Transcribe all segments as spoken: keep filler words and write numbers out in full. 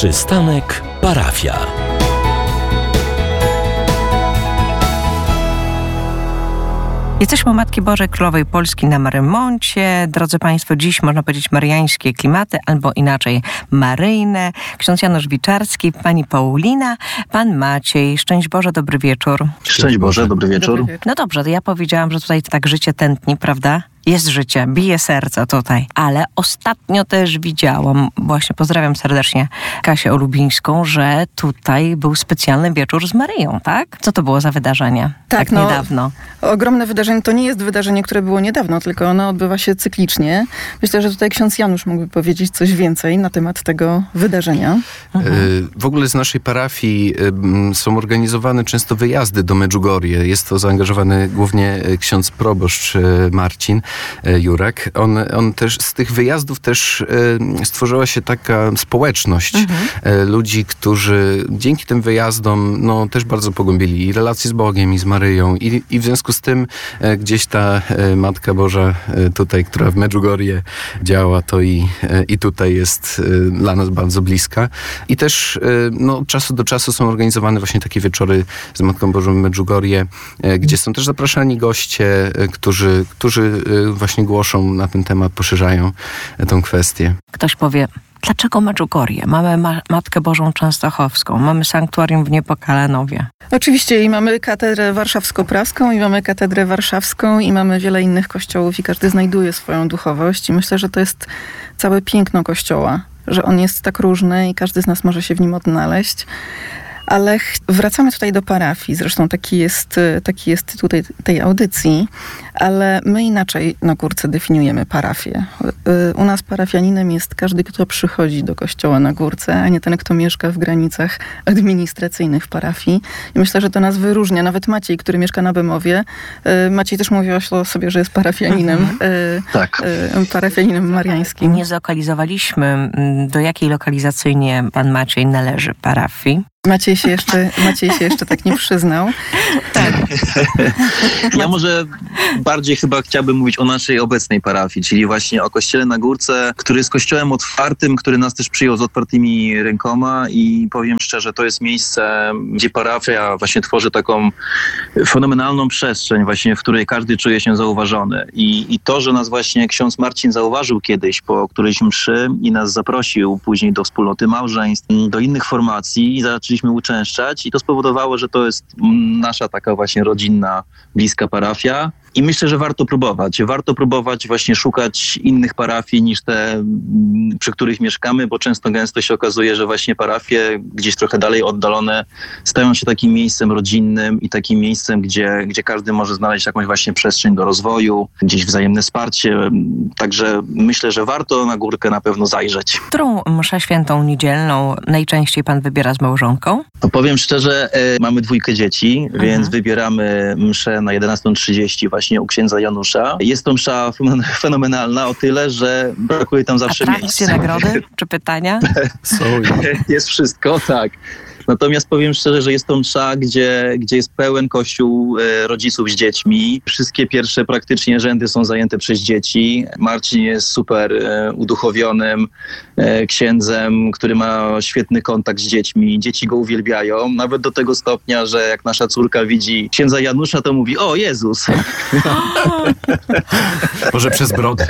Przystanek parafia. Jesteśmy u Matki Bożej Królowej Polski na Marymoncie. Drodzy Państwo, dziś można powiedzieć mariańskie klimaty, albo inaczej maryjne. Ksiądz Janusz Wiczarski, pani Paulina, pan Maciej. Szczęść Boże, dobry wieczór. Szczęść Boże, dobry wieczór. Dobry wieczór. No dobrze, to ja powiedziałam, że tutaj tak życie tętni, prawda? Jest życie, bije serce tutaj. Ale ostatnio też widziałam, właśnie pozdrawiam serdecznie Kasię Olubińską, że tutaj był specjalny wieczór z Maryją, tak? Co to było za wydarzenie? Tak, tak no, niedawno. Ogromne wydarzenie. To nie jest wydarzenie, które było niedawno, tylko ono odbywa się cyklicznie. Myślę, że tutaj ksiądz Janusz mógłby powiedzieć coś więcej na temat tego wydarzenia. Mhm. W ogóle z naszej parafii są organizowane często wyjazdy do Medjugorje. Jest to zaangażowany głównie ksiądz proboszcz Marcin Jurek. On, on też z tych wyjazdów też stworzyła się taka społeczność mhm. ludzi, którzy dzięki tym wyjazdom no, też bardzo pogłębili i relacje z Bogiem, i z Maryją. I, i w związku z tym gdzieś ta Matka Boża tutaj, która w Medjugorje działa, to i, i tutaj jest dla nas bardzo bliska. I też no, od czasu do czasu są organizowane właśnie takie wieczory z Matką Bożą w Medjugorje, gdzie są też zapraszani goście, którzy, którzy właśnie głoszą na ten temat, poszerzają tę kwestię. Ktoś powie, dlaczego Medjugorje? Mamy ma- Matkę Bożą Częstochowską, mamy sanktuarium w Niepokalanowie. Oczywiście i mamy katedrę warszawsko-praską, i mamy katedrę warszawską, i mamy wiele innych kościołów i każdy znajduje swoją duchowość i myślę, że to jest całe piękno Kościoła, że on jest tak różny i każdy z nas może się w nim odnaleźć. Ale wracamy tutaj do parafii, zresztą taki jest, taki jest tytuł tej, tej audycji, ale my inaczej na Górce definiujemy parafię. U nas parafianinem jest każdy, kto przychodzi do kościoła na Górce, a nie ten, kto mieszka w granicach administracyjnych parafii. I myślę, że to nas wyróżnia. Nawet Maciej, który mieszka na Bemowie, Maciej też mówił o sobie, że jest parafianinem, mhm. tak. parafianinem mariańskim. Nie zlokalizowaliśmy, do jakiej lokalizacyjnie pan Maciej należy parafii. Maciej się jeszcze, Maciej się jeszcze tak nie przyznał. Tak. Ja może bardziej chyba chciałbym mówić o naszej obecnej parafii, czyli właśnie o Kościele na Górce, który jest kościołem otwartym, który nas też przyjął z otwartymi rękoma i powiem szczerze, to jest miejsce, gdzie parafia właśnie tworzy taką fenomenalną przestrzeń właśnie, w której każdy czuje się zauważony. I, i to, że nas właśnie ksiądz Marcin zauważył kiedyś po którejś mszy i nas zaprosił później do wspólnoty małżeństw, do innych formacji i zaczęliśmy uczęszczać i to spowodowało, że to jest nasza taka właśnie rodzinna, bliska parafia. I myślę, że warto próbować. Warto próbować właśnie szukać innych parafii niż te, przy których mieszkamy, bo często gęsto się okazuje, że właśnie parafie gdzieś trochę dalej oddalone stają się takim miejscem rodzinnym i takim miejscem, gdzie, gdzie każdy może znaleźć jakąś właśnie przestrzeń do rozwoju, gdzieś wzajemne wsparcie. Także myślę, że warto na Górkę na pewno zajrzeć. Którą mszę świętą niedzielną najczęściej pan wybiera z małżonką? To powiem szczerze, e, mamy dwójkę dzieci, mhm. więc wybieramy mszę na jedenastą trzydzieści właśnie u księdza Janusza. Jest to msza fenomenalna o tyle, że brakuje tam zawsze miejsca. Atrakcje, nagrody czy pytania? Są. Jest wszystko, tak. Natomiast powiem szczerze, że jest to msza, gdzie, gdzie jest pełen kościół e, rodziców z dziećmi. Wszystkie pierwsze praktycznie rzędy są zajęte przez dzieci. Marcin jest super e, uduchowionym e, księdzem, który ma świetny kontakt z dziećmi. Dzieci go uwielbiają, nawet do tego stopnia, że jak nasza córka widzi księdza Janusza, to mówi: o Jezus! Może przez brodę.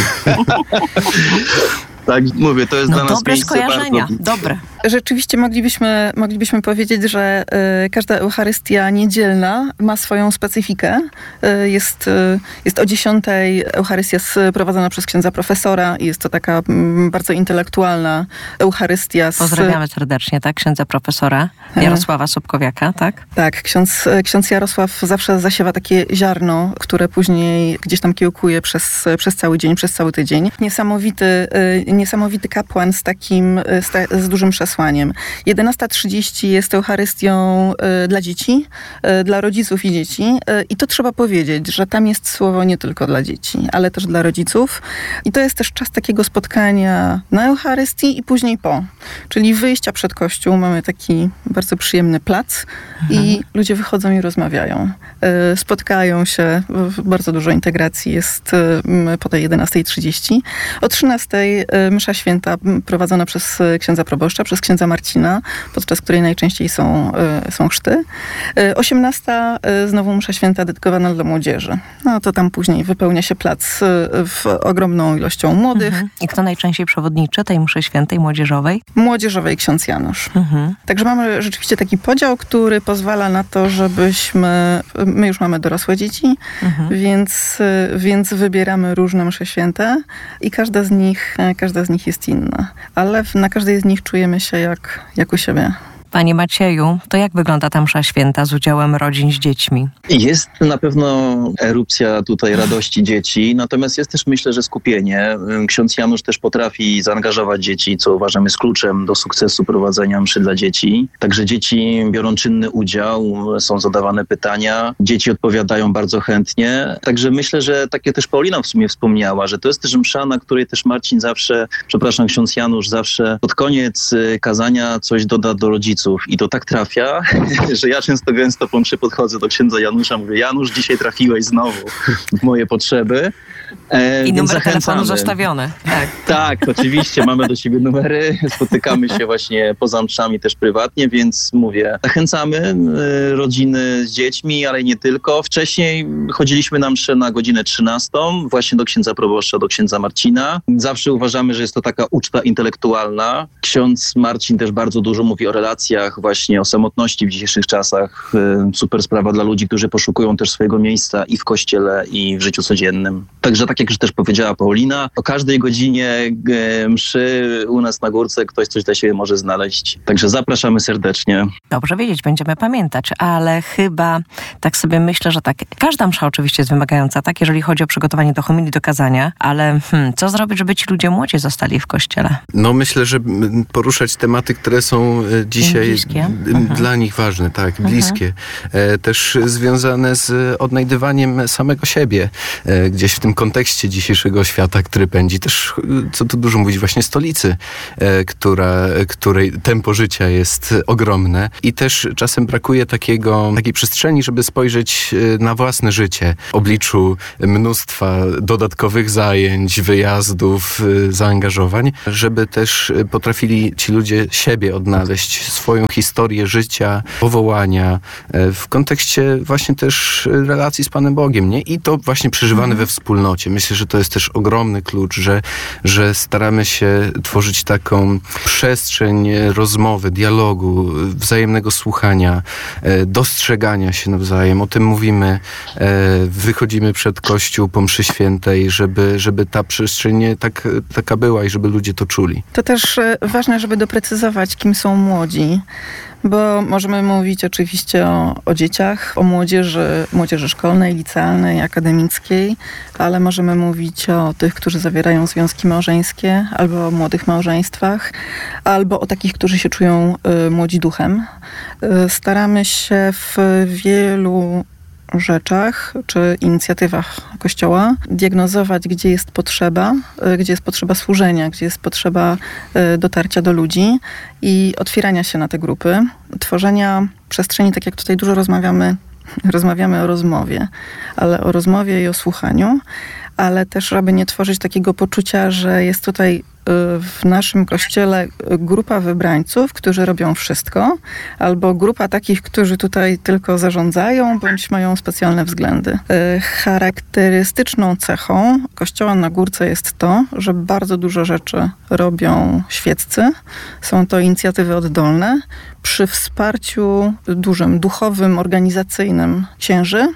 Tak, mówię, to jest no dla nas dobre miejsce skojarzenia, bardzo... dobre. Rzeczywiście moglibyśmy, moglibyśmy powiedzieć, że y, każda Eucharystia niedzielna ma swoją specyfikę. Y, jest, y, jest o dziesiątej Eucharystia prowadzona przez księdza profesora i jest to taka mm, bardzo intelektualna Eucharystia. Z... Pozdrawiamy serdecznie, tak? Księdza profesora Jarosława Sobkowiaka, tak? Tak, ksiądz, ksiądz Jarosław zawsze zasiewa takie ziarno, które później gdzieś tam kiełkuje przez, przez cały dzień, przez cały tydzień. Niesamowity, y, niesamowity kapłan z takim, z, ta, z dużym przesłaniem. jedenasta trzydzieści jest Eucharystią y, dla dzieci, y, dla rodziców i dzieci. Y, I to trzeba powiedzieć, że tam jest słowo nie tylko dla dzieci, ale też dla rodziców. I to jest też czas takiego spotkania na Eucharystii i później po. Czyli wyjścia przed kościół. Mamy taki bardzo przyjemny plac mhm. i ludzie wychodzą i rozmawiają. Y, spotkają się. Bardzo dużo integracji jest y, po tej jedenastej trzydzieści. O trzynastej msza święta prowadzona przez księdza proboszcza, przez księdza Marcina, podczas której najczęściej są, są chrzty. osiemnasta znowu msza święta dedykowana dla młodzieży. No to tam później wypełnia się plac w ogromną ilością młodych. Mhm. I kto najczęściej przewodniczy tej mszy świętej młodzieżowej? Młodzieżowej ksiądz Janusz. Mhm. Także mamy rzeczywiście taki podział, który pozwala na to, żebyśmy, my już mamy dorosłe dzieci, mhm. więc, więc wybieramy różne msze święte i każda z nich, każda z nich jest inna. Ale na każdej z nich czujemy się jak, jak u siebie. Panie Macieju, to jak wygląda ta msza święta z udziałem rodzin z dziećmi? Jest na pewno erupcja tutaj radości dzieci, natomiast jest też, myślę, że skupienie. Ksiądz Janusz też potrafi zaangażować dzieci, co uważam jest kluczem do sukcesu prowadzenia mszy dla dzieci. Także dzieci biorą czynny udział, są zadawane pytania, dzieci odpowiadają bardzo chętnie. Także myślę, że takie też Paulina w sumie wspomniała, że to jest też msza, na której też Marcin zawsze, przepraszam, ksiądz Janusz zawsze pod koniec kazania coś doda do rodziców. I to tak trafia, że ja często gęsto po mszy podchodzę do księdza Janusza, mówię: Janusz, dzisiaj trafiłeś znowu w moje potrzeby. E, I numer zachęcamy. telefonu zostawiony. Tak. tak, oczywiście, mamy do siebie numery, spotykamy się właśnie poza mszami też prywatnie, więc mówię, zachęcamy e, rodziny z dziećmi, ale nie tylko. Wcześniej chodziliśmy na mszę na godzinę trzynastą, właśnie do księdza proboszcza, do księdza Marcina. Zawsze uważamy, że jest to taka uczta intelektualna. Ksiądz Marcin też bardzo dużo mówi o relacjach, właśnie o samotności w dzisiejszych czasach. E, super sprawa dla ludzi, którzy poszukują też swojego miejsca i w kościele, i w życiu codziennym. Także tak jak już też powiedziała Paulina, o każdej godzinie e, mszy u nas na górce ktoś coś dla siebie może znaleźć. Także zapraszamy serdecznie. Dobrze wiedzieć, będziemy pamiętać, ale chyba tak sobie myślę, że tak, każda msza oczywiście jest wymagająca, tak, jeżeli chodzi o przygotowanie do homilii, do kazania, ale hmm, co zrobić, żeby ci ludzie młodzi zostali w kościele? No myślę, że poruszać tematy, które są dzisiaj bliskie. dla Mhm. nich ważne, tak, bliskie. Mhm. Też związane z odnajdywaniem samego siebie gdzieś w tym kontekście dzisiejszego świata, który pędzi też, co tu dużo mówić, właśnie stolicy, która, której tempo życia jest ogromne i też czasem brakuje takiego, takiej przestrzeni, żeby spojrzeć na własne życie w obliczu mnóstwa dodatkowych zajęć, wyjazdów, zaangażowań, żeby też potrafili ci ludzie siebie odnaleźć, swoją historię życia, powołania w kontekście właśnie też relacji z Panem Bogiem, nie? I to właśnie przeżywane mhm. we wspólnocie. Myślę, że to jest też ogromny klucz, że, że staramy się tworzyć taką przestrzeń rozmowy, dialogu, wzajemnego słuchania, dostrzegania się nawzajem. O tym mówimy, wychodzimy przed Kościół po mszy świętej, żeby, żeby ta przestrzeń tak, taka była i żeby ludzie to czuli. To też ważne, żeby doprecyzować, kim są młodzi. Bo możemy mówić oczywiście o, o dzieciach, o młodzieży, młodzieży szkolnej, licealnej, akademickiej, ale możemy mówić o tych, którzy zawierają związki małżeńskie, albo o młodych małżeństwach, albo o takich, którzy się czują y, młodzi duchem. Y, staramy się w wielu rzeczach czy inicjatywach Kościoła diagnozować, gdzie jest potrzeba, gdzie jest potrzeba służenia, gdzie jest potrzeba dotarcia do ludzi i otwierania się na te grupy, tworzenia przestrzeni, tak jak tutaj dużo rozmawiamy, rozmawiamy o rozmowie, ale o rozmowie i o słuchaniu, ale też, aby nie tworzyć takiego poczucia, że jest tutaj w naszym kościele grupa wybrańców, którzy robią wszystko, albo grupa takich, którzy tutaj tylko zarządzają, bądź mają specjalne względy. Charakterystyczną cechą Kościoła na Górce jest to, że bardzo dużo rzeczy robią świeccy. Są to inicjatywy oddolne przy wsparciu dużym, duchowym, organizacyjnym księży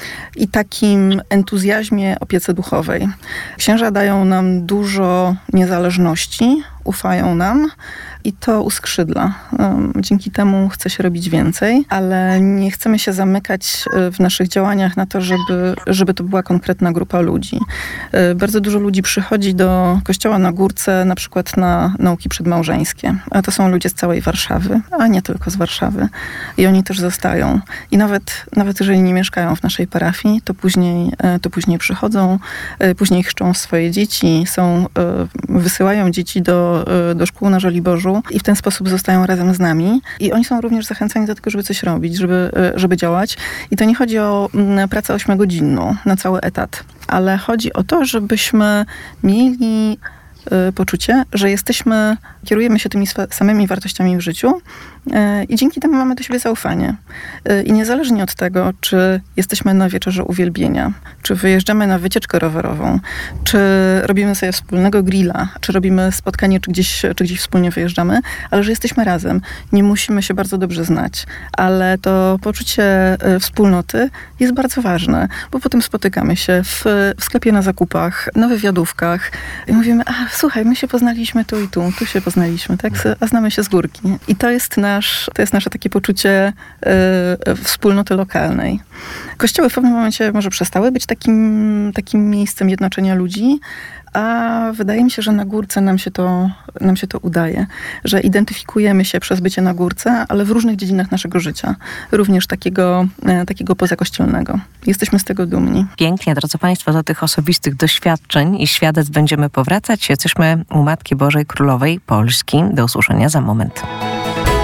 i takim entuzjazmie opiece duchowej. Księża dają nam dużo niezależności, ufają nam i to uskrzydla. Dzięki temu chce się robić więcej, ale nie chcemy się zamykać w naszych działaniach na to, żeby, żeby to była konkretna grupa ludzi. Bardzo dużo ludzi przychodzi do Kościoła na Górce na przykład na nauki przedmałżeńskie, a to są ludzie z całej Warszawy, a nie tylko z Warszawy. I oni też zostają. I nawet, nawet jeżeli nie mieszkają w naszej parafii, to później, to później przychodzą, później chrzczą swoje dzieci, są, wysyłają dzieci do, do szkół na Żoliborzu i w ten sposób zostają razem z nami. I oni są również zachęcani do tego, żeby coś robić, żeby, żeby działać. I to nie chodzi o pracę ośmiogodzinną na cały etat, ale chodzi o to, żebyśmy mieli y, poczucie, że jesteśmy, kierujemy się tymi swa, samymi wartościami w życiu y, i dzięki temu mamy do siebie zaufanie. Y, I niezależnie od tego, czy jesteśmy na wieczorze uwielbienia, czy wyjeżdżamy na wycieczkę rowerową, czy robimy sobie wspólnego grilla, czy robimy spotkanie, czy gdzieś, czy gdzieś wspólnie wyjeżdżamy, ale że jesteśmy razem. Nie musimy się bardzo dobrze znać, ale to poczucie y, wspólnoty jest bardzo ważne, bo potem spotykamy się w, w sklepie na zakupach, na wywiadówkach i mówimy, a słuchaj, my się poznaliśmy tu i tu, tu się poznaliśmy, tak? A znamy się z górki. I to jest nasz, to jest nasze takie poczucie y, wspólnoty lokalnej. Kościoły w pewnym momencie może przestały być takim, takim miejscem jednoczenia ludzi, a wydaje mi się, że na górce nam się to, nam się to udaje, że identyfikujemy się przez bycie na górce, ale w różnych dziedzinach naszego życia, również takiego, takiego pozakościelnego. Jesteśmy z tego dumni. Pięknie, drodzy Państwo, do tych osobistych doświadczeń i świadectw będziemy powracać. Jesteśmy u Matki Bożej Królowej Polski. Do usłyszenia za moment.